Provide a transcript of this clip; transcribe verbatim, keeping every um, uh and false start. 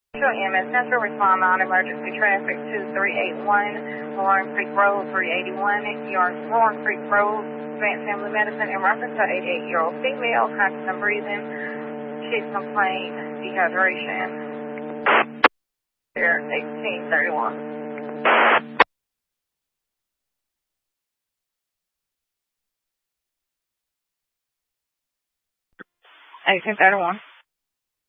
Sure, E M S Central, respond on emergency traffic two three eight one, Lauren Creek Road, three eighty-one, York, Lauren Creek Road, Advanced Family Medicine, in reference to eighty-eight-year-old female, conscious and breathing, chief complaint, dehydration, eighteen thirty-one. eighteen thirty-one.